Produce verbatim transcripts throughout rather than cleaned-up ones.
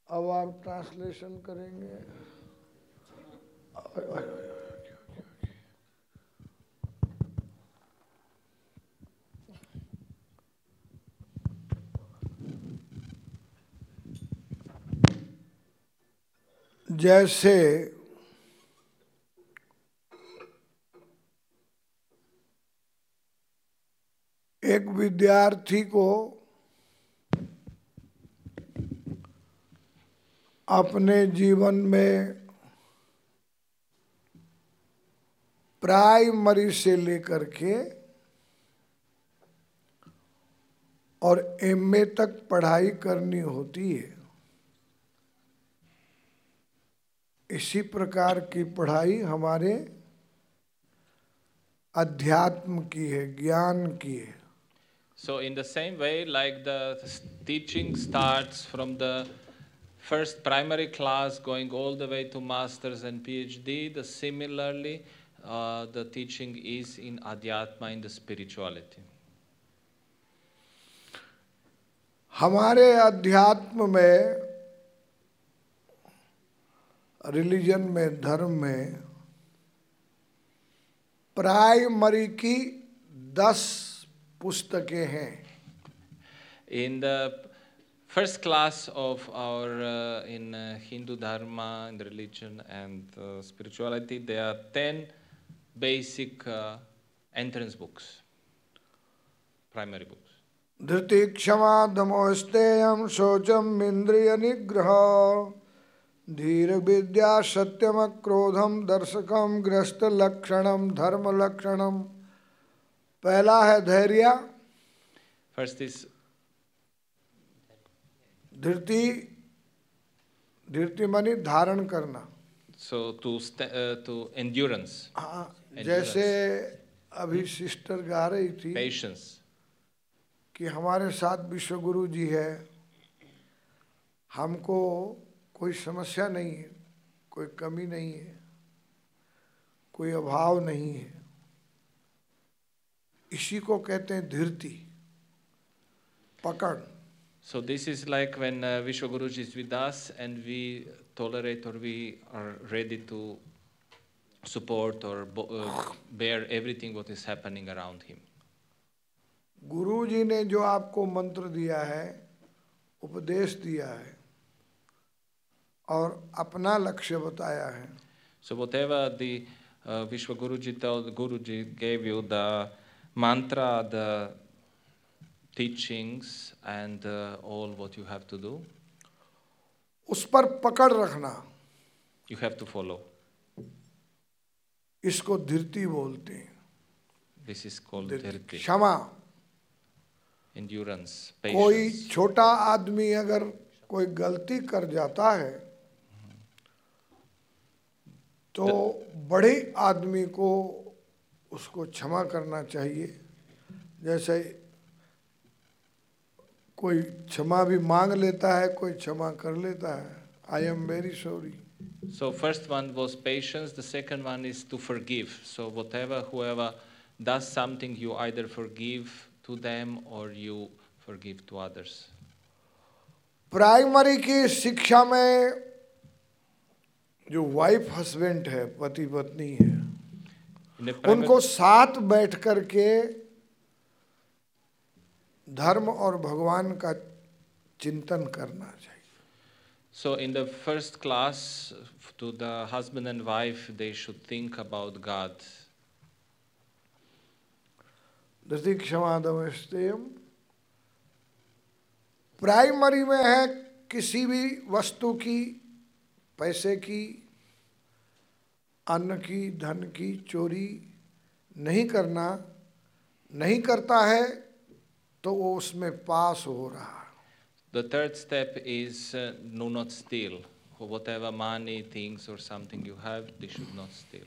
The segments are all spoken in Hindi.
अब आप ट्रांसलेशन करेंगे। जैसे एक विद्यार्थी को अपने जीवन में प्राइमरी से लेकर के और एमए तक पढ़ाई करनी होती है, इसी प्रकार की पढ़ाई हमारे अध्यात्म की है, ज्ञान की है। So in the same way, like the teaching starts from the first primary class going all the way to masters and PhD, the similarly uh, the teaching is in Adhyatma, in the spirituality. हमारे अध्यात्म में, रिलीजन में, धर्म में प्राइमरी की दस पुस्तकें हैं। In the first class of our uh, in uh, Hindu Dharma, in the religion and uh, spirituality, there are ten basic uh, entrance books, primary books. धृति क्षमा दमो स्तेयम शौचम इंद्रिय निग्रह धीर विद्या सत्यम क्रोधम दर्शकम ग्रस्त लक्षणम धर्म लक्षणम। पहला है धैर्य। First is धृति, धृति मानी धारण करना। so to st- uh, to endurance. हाँ, endurance. जैसे अभी सिस्टर गा रही थी Patience. कि हमारे साथ विश्वगुरु जी है, हमको कोई समस्या नहीं है, कोई कमी नहीं है, कोई अभाव नहीं है, इसी को कहते हैं धृति, पकड़। So this is like when uh, Vishwaguruji is with us and we tolerate or we are ready to support or bo- uh, bear everything what is happening around him. गुरु जी ने जो आपको मंत्र दिया है, उपदेश दिया है और अपना लक्ष्य बताया है, So whatever the uh, Vishwaguruji told, Guruji gave you the mantra, the teachings and uh, all what you have to do, उस पर पकड़ रखना, you have to follow. इसको धृति बोलते हैं। This is called Dhriti, dharti, क्षमा। endurance, कोई patience. छोटा आदमी अगर कोई गलती कर जाता है तो बड़े आदमी को उसको क्षमा करना चाहिए। जैसे कोई क्षमा भी मांग लेता है, कोई क्षमा कर लेता है, I am very sorry. So first one was patience, the second one is to forgive. So whatever, whoever does something, you either forgive to them or you forgive to others. Primary की शिक्षा में जो वाइफ हस्बैंड है, पति पत्नी है, In the primary, उनको साथ बैठ करके धर्म और भगवान का चिंतन करना चाहिए। so in the first class, to the husband and wife, they should think about God. धृति क्षमा दम स्तेयम। प्राइमरी में है किसी भी वस्तु की, पैसे की, अन्न की, धन की चोरी नहीं करना। नहीं करता है तो वो उसमें पास हो रहा। The third step is uh, do not steal. Whatever money, things or something you have, they should not steal.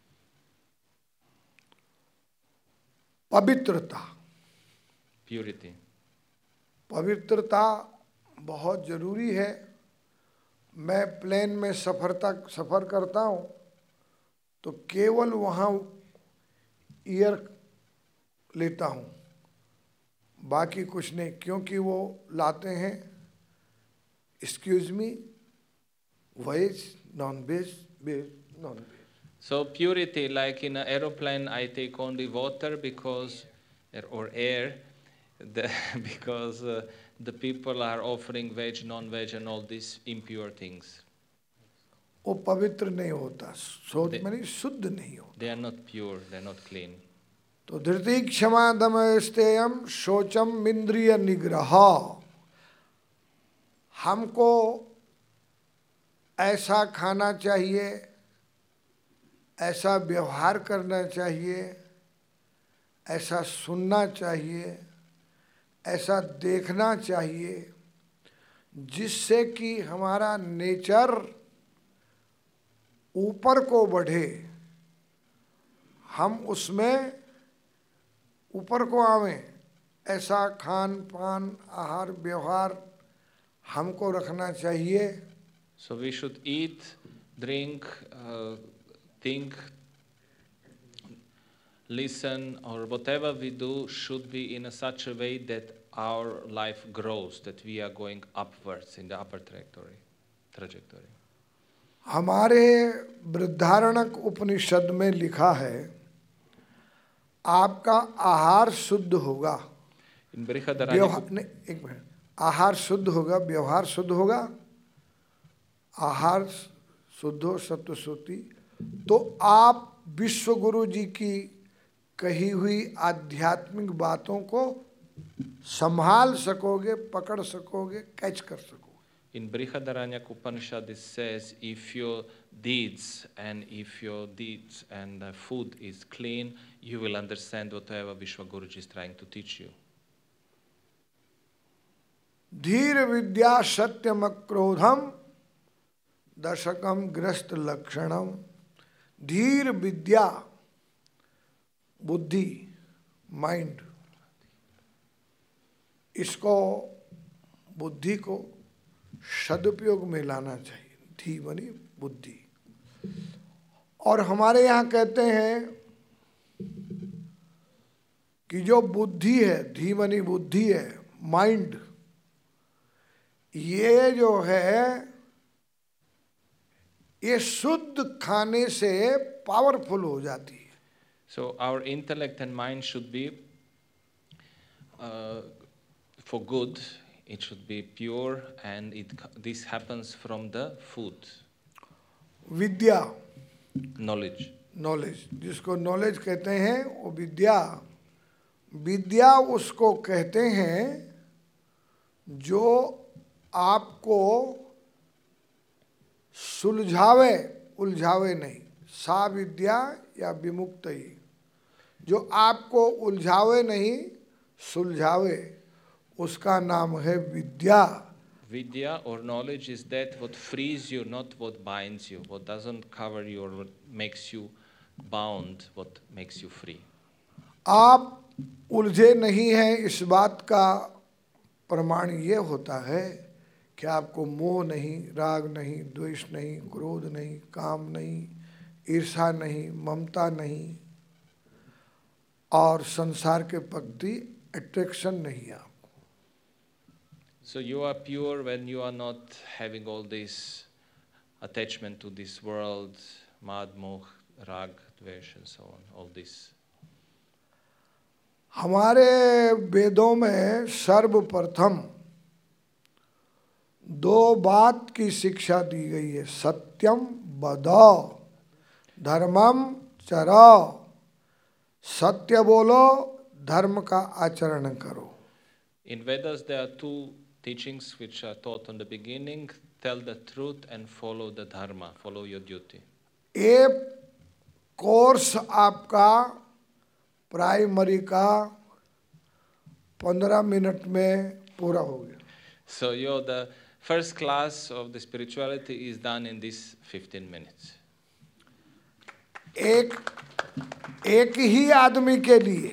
पवित्रता, Purity. पवित्रता बहुत जरूरी है। मैं प्लेन में सफर तक सफर करता हूँ तो केवल वहाँ ईयर लेता हूँ, बाकी कुछ नहीं, क्योंकि वो लाते हैं excuse me, veg, non veg, veg, non veg. So purity, like in an aeroplane, I take only water because, or air, the, because uh, the people are offering veg, non-veg, and all these impure things. वो पवित्र नहीं होता, सोच They- मानी शुद्ध नहीं होता. They are not pure, they are not clean. तो धृति क्षमा दम स्तेयम शोचम इंद्रिय निग्रह. हमको ऐसा खाना चाहिए, ऐसा व्यवहार करना चाहिए, ऐसा सुनना चाहिए, ऐसा देखना चाहिए जिससे कि हमारा नेचर ऊपर को बढ़े, हम उसमें ऊपर को आवें. ऐसा खान पान आहार व्यवहार हमको रखना चाहिए. So we should eat, drink, uh, think, listen, or whatever we do should be in a such a way that our life grows, that we are going upwards in the upper trajectory. trajectory. हमारे बृहदारण्यक उपनिषद में लिखा है आपका आहार शुद्ध होगा, In Brihadaranyaka, व्यवहार नहीं, एक मिनट, आहार शुद्ध होगा, व्यवहार शुद्ध होगा, आहार शुद्ध हो, सत्व शुद्धि, तो आप विश्व गुरु जी की कही हुई आध्यात्मिक बातों को संभाल सकोगे, पकड़ सकोगे, कैच कर सकोगे. in Brihadaranyaka Upanishad it says, if your deeds and if your deeds and uh, food is clean, you will understand whatever Vishwa Guruji is trying to teach you. धीर विद्या सत्यम क्रोधम दशकम ग्रस्त लक्षणम. धीर विद्या बुद्धि, माइंड, इसको बुद्धि को सदुपयोग में लाना चाहिए. धी बनी बुद्धि. और हमारे यहाँ कहते हैं कि जो बुद्धि है, धी बनी बुद्धि है, माइंड, ये जो है ये शुद्ध खाने से पावरफुल हो जाती है. So our intellect and mind should be uh, for good. It should be pure, and it this happens from the food, Vidya, knowledge. Knowledge, जिसको नॉलेज कहते हैं वो विद्या. विद्या उसको कहते हैं जो आपको सुलझावे, उलझावे नहीं. सा विद्या या विमुक्त ही, जो आपको उलझावे नहीं, सुलझावे, उसका नाम है विद्या. Vidya or knowledge is that what frees you, not what binds you, what doesn't cover you or what makes you bound, what makes you free. आप उलझे नहीं हैं, इस बात का प्रमाण ये होता है कि आपको मोह नहीं, राग नहीं, द्वेष नहीं, क्रोध नहीं, काम नहीं, ईर्षा नहीं, ममता नहीं और संसार के प्रति अट्रैक्शन नहीं है आपको. So you are pure when you are not having all this attachment to this world, mad, moh, rag, dvesh, and so on, all this. हमारे वेदों में सर्वप्रथम दो बात की शिक्षा दी गई है. सत्यम वद, धर्मम चर. सत्य बोलो, धर्म का आचरण करो. In Vedas there are two teachings which are taught on the beginning: tell the truth and follow the dharma, follow your duty. ये कोर्स आपका प्राइमरी का पंद्रह मिनट में पूरा हो गया. So you're the first class of the spirituality is done in these fifteen minutes. एक एक ही आदमी के लिए,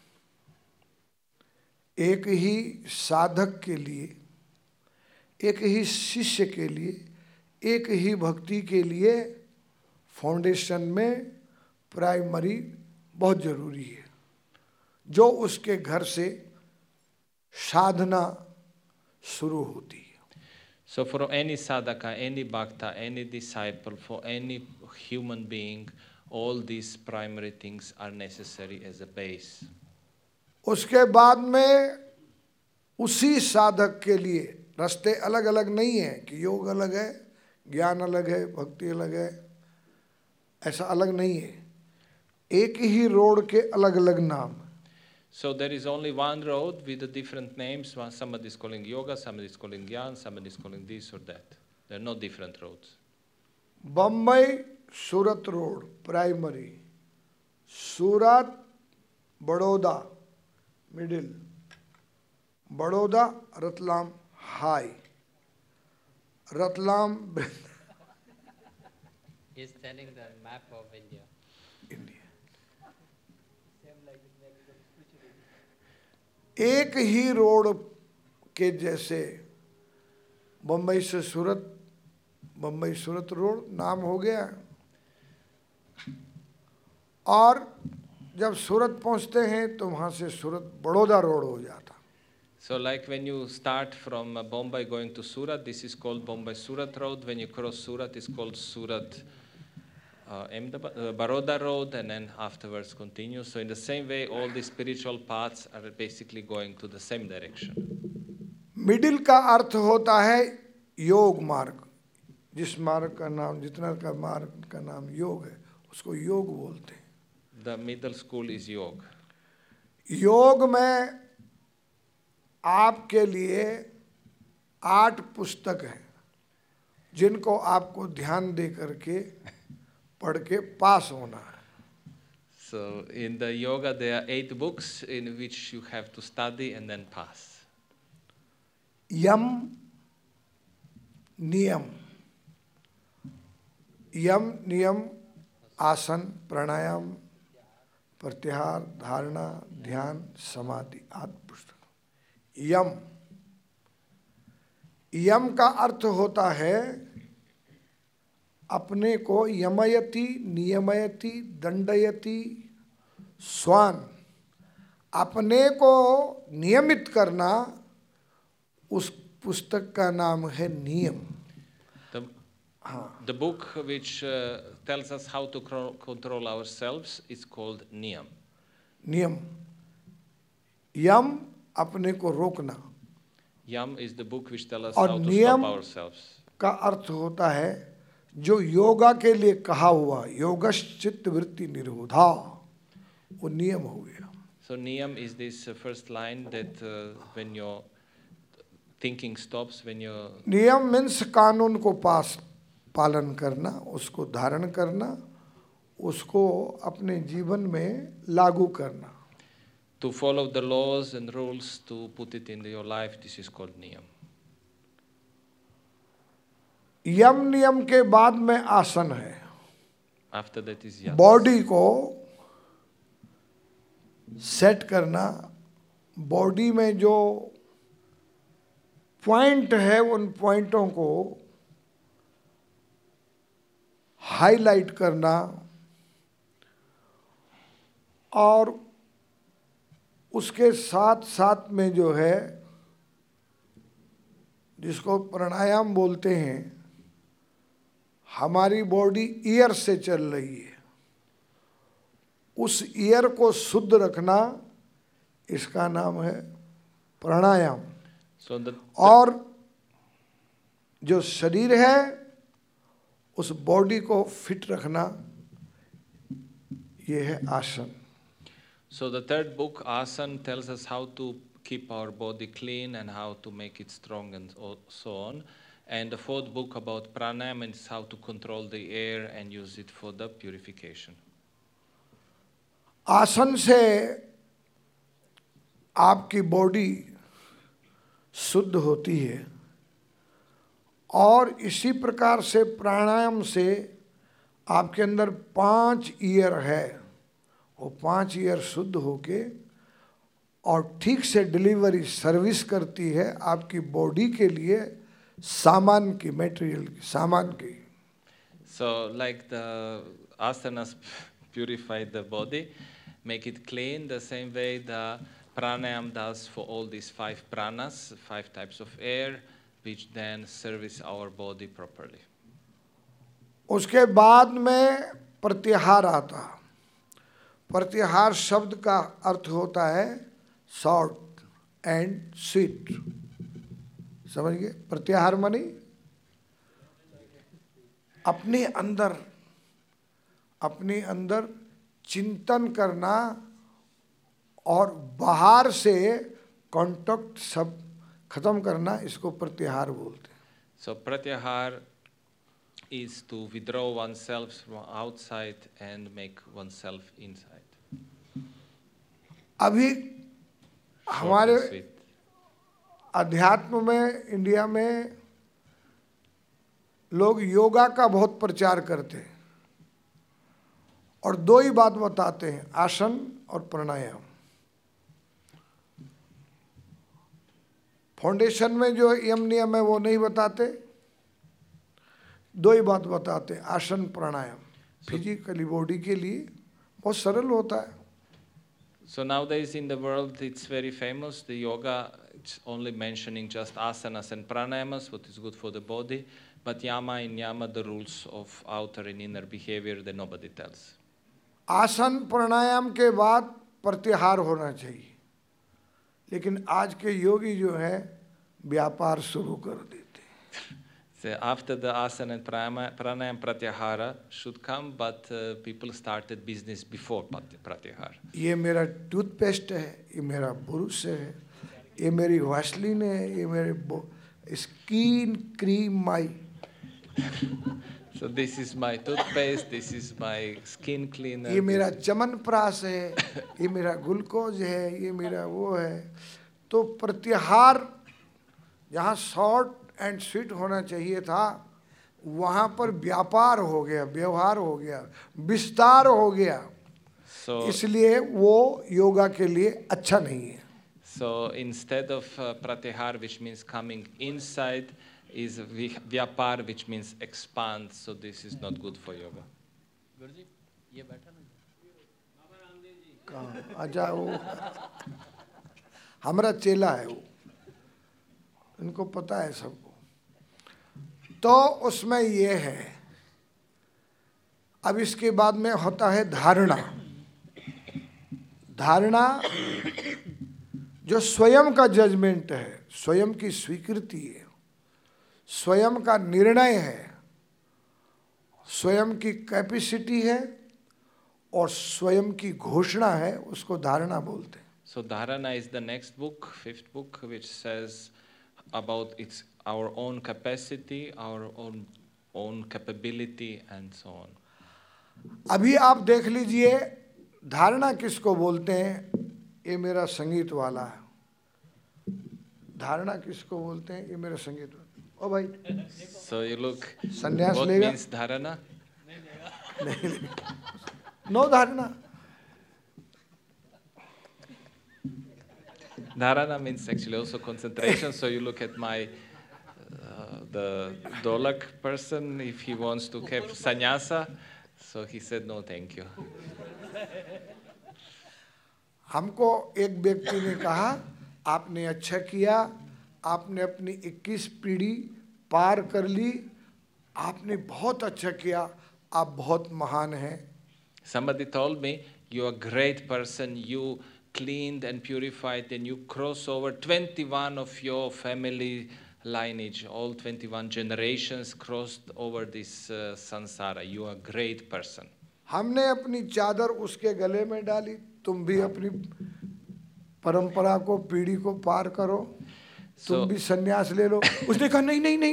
एक ही साधक के लिए, एक ही शिष्य के लिए, एक ही भक्ति के लिए फाउंडेशन में प्राइमरी बहुत जरूरी है, जो उसके घर से साधना शुरू होती है. So for any sadhaka, any bhakta, any disciple, for any human being, all these primary things are necessary as a base. उसके बाद में उसी साधक के लिए रास्ते अलग अलग नहीं है कि योग अलग है, ज्ञान अलग है, भक्ति अलग है, ऐसा अलग नहीं है. एक ही रोड के अलग अलग नाम. So there is only one road with the different names. One- Somebody is calling yoga, somebody is calling jnana, somebody is calling this or that. There are no different roads. Bombay Surat road primary, Surat Baroda middle, Baroda Ratlam high, Ratlam He's telling the map of India. India. एक ही रोड के जैसे बम्बई से सूरत, बम्बई सूरत रोड नाम हो गया. और जब सूरत पहुंचते हैं तो वहां से सूरत बड़ौदा रोड हो जाता. So like when you start from uh, Bombay going to Surat, this is called Bombay Surat Road. When you cross Surat, it's called Surat uh, Ahmedabad- uh, Baroda Road, and then afterwards continue. So in the same way, all the spiritual paths are basically going to the same direction. Middle का अर्थ होता है योग मार्ग. जिस मार्ग का नाम, जितना का मार्ग का नाम योग है, उसको योग बोलते हैं. The middle school is yoga. योग में आपके लिए आठ पुस्तक हैं जिनको आपको ध्यान दे करके पढ़ के पास होना है. So in the yoga, there are eight books in which you have to study and then pass. यम नियम, यम नियम आसन प्राणायाम प्रत्याहार धारणा ध्यान समाधि आदि पुस्तक. यम, यम का अर्थ होता है अपने को यमयति नियमयति दंडयति स्वान, अपने को नियमित करना. उस पुस्तक का नाम है नियम. The, the book which uh, tells us how to cro- control ourselves is called Niyam. नियम. यम अपने को रोकना. Yam is the book which tells us और how to नियम stop ourselves. का अर्थ होता है जो योगा के लिए कहा हुआ योगश्चित्त वृत्ति निरोधा, वो नियम हो गया. So Niyam is this uh, first line that uh, when your thinking stops, when your नियम मीन्स कानून को पास पालन करना, उसको धारण करना, उसको अपने जीवन में लागू करना. to follow the laws and rules to put it in your life, this is called Niyam. यम नियम के बाद में आसन है. After that is Yama. Body को सेट करना, बॉडी में जो पॉइंट है उन पॉइंटों को हाईलाइट करना और उसके साथ साथ में जो है जिसको प्राणायाम बोलते हैं, हमारी बॉडी ईयर से चल रही है, उस ईयर को शुद्ध रखना, इसका नाम है प्राणायाम. So the, और जो शरीर है उस बॉडी को फिट रखना, ये है आसन. so the third book, Asan, tells us how to keep our body clean and how to make it strong and o- so on. And the fourth book about pranayama is how to control the air and use it for the purification. आसन से आपकी बॉडी शुद्ध होती है और इसी प्रकार से प्राणायाम से आपके अंदर पांच ईयर है, वो पांच ईयर शुद्ध होके और ठीक से डिलीवरी सर्विस करती है आपकी बॉडी के लिए, सामान की, मटेरियल की, सामान की. So like the asanas purify the body, make it clean, the same way the pranayam does for all these five pranas, five types of air, which then service our body properly. उसके बाद में प्रत्याहार आता। प्रत्याहार शब्द का अर्थ होता है शॉर्ट एंड स्वीट। समझ गए? प्रत्याहार मानी अपने अंदर अपने अंदर चिंतन करना और बाहर से कांटेक्ट सब खत्म करना, इसको प्रत्याहार बोलते हैं। So pratyahar is to withdraw oneself from outside and make oneself inside. अभी Short हमारे and sweet. अध्यात्म में इंडिया में लोग योगा का बहुत प्रचार करते हैं और दो ही बात बताते हैं, आसन और प्राणायाम। फाउंडेशन में जो यम नियम है वो नहीं बताते, दो ही बात बताते हैं, आसन प्राणायाम। फिजिकली बॉडी के लिए बहुत सरल होता है। So nowadays in the world it's very famous, the yoga, it's only mentioning just asanas and pranayamas, what is good for the body, but yama and yama, the rules of outer and inner behavior that nobody tells. आसन प्राणायाम के बाद प्रत्याहार होना चाहिए, लेकिन आज के योगी जो है व्यापार शुरू कर देते हैं। So after the asana and pranayama, pranayam pratyahara should come, but uh, people started business before prat- pratyahara. ये मेरा टूथपेस्ट है, ये मेरा ब्रश है, ये मेरी वैसलीन है, ये मेरे skin cream my. So this is my toothpaste, this is my skin cleaner. ये मेरा this- चमनप्राश है, ये मेरा ग्लूकोज है, ये मेरा वो है। तो प्रत्याहार जहाँ शॉर्ट एंड स्वीट होना चाहिए था, वहाँ पर व्यापार हो गया, व्यवहार हो गया, विस्तार हो गया। So, इसलिए वो योगा के लिए अच्छा नहीं है। so instead of uh, pratyahara, which means coming inside, is vi- vyapar, which means expand. So this is not good for yoga. गुरुजी ये बैठा ना। कहाँ? अच्छा, वो हमारा चेला है, वो इनको पता है सबको। तो उसमें ये है, अब इसके बाद में होता है धारणा। धारणा जो स्वयं का जजमेंट है, स्वयं की स्वीकृति है, स्वयं का निर्णय है, स्वयं की कैपेसिटी है और स्वयं की घोषणा है, उसको धारणा बोलते हैं। So Dharana is the next book, fifth book, which says about its our own capacity, our own own capability, and so on. अभी आप देख लीजिए धारणा किसको बोलते हैं। ये मेरा संगीत वाला है। धारणा किसको बोलते हैं? ये मेरा संगीत वाला। ओ भाई, So you look. संन्यास What लेगा? means dharana? नो धारणा। Dharana means actually also concentration. So you look at my uh, the Dolak person, if he wants to have sannyasa. So he said no, thank you. हमको एक व्यक्ति ने कहा, आपने अच्छा किया, आपने अपनी इक्कीस पीढ़ी पार कर ली, आपने बहुत अच्छा किया, आप बहुत महान हैं। Somebody told me, you're a great person, you cleaned and purified and you cross over twenty-one of your family lineage, all twenty-one generations crossed over this uh, samsara. You are a great person. हमने अपनी चादर उसके गले में डाली, तुम भी अपनी परंपरा को, पीढ़ी को पार करो, तुम So- भी सन्यास ले लो। उसने कहा नहीं नहीं नहीं